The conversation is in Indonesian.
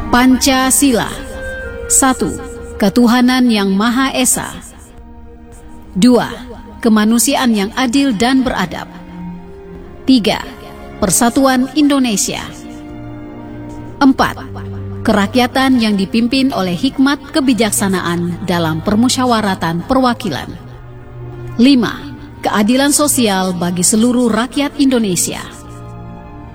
Pancasila. 1. Ketuhanan yang Maha Esa. 2. Kemanusiaan yang adil dan beradab. 3. Persatuan Indonesia. 4. Kerakyatan yang dipimpin oleh hikmat kebijaksanaan dalam permusyawaratan perwakilan. 5. Keadilan sosial bagi seluruh rakyat Indonesia.